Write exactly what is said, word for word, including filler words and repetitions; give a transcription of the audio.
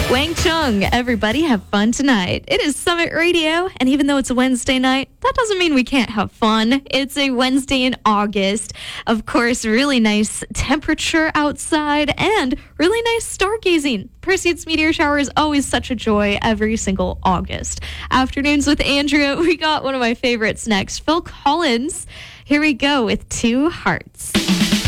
Wang Chung, everybody have fun tonight. It is Summit Radio, and even though it's a Wednesday night, that doesn't mean we can't have fun. It's a Wednesday in August. Of course, really nice temperature outside and really nice stargazing. Perseids meteor shower is always such a joy every single August. Afternoons with Andrea, we got one of my favorites next, Phil Collins. Here we go with Two Hearts.